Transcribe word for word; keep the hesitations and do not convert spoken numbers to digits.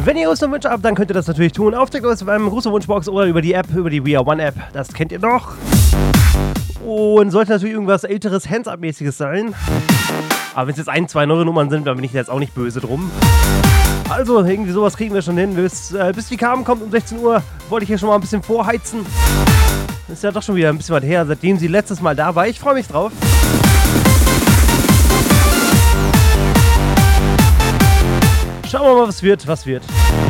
Wenn ihr uns noch Wünsche habt, dann könnt ihr das natürlich tun. Auftragt uns beim Gruß- und Wunschbox oder über die App, über die We Are One App. Das kennt ihr doch. Und sollte natürlich irgendwas älteres, Hands-Up-mäßiges sein. Aber wenn es jetzt ein, zwei neue Nummern sind, dann bin ich jetzt auch nicht böse drum. Also, irgendwie sowas kriegen wir schon hin. Bis, äh, bis die Carmen kommt um sechzehn Uhr, wollte ich hier schon mal ein bisschen vorheizen. Das ist ja doch schon wieder ein bisschen was her, seitdem sie letztes Mal da war. Ich freue mich drauf. Schauen wir mal, was wird, was wird.